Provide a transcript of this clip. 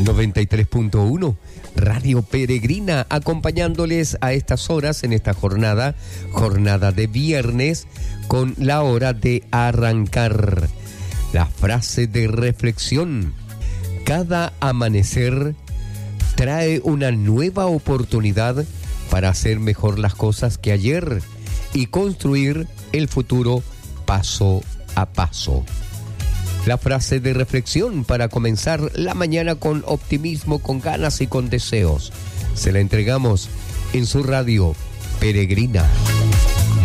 93.1 Radio Peregrina, acompañándoles a estas horas en esta jornada de viernes, con la hora de arrancar. La frase de reflexión: cada amanecer trae una nueva oportunidad para hacer mejor las cosas que ayer y construir el futuro paso a paso. La frase de reflexión para comenzar la mañana con optimismo, con ganas y con deseos. Se la entregamos en su radio Peregrina.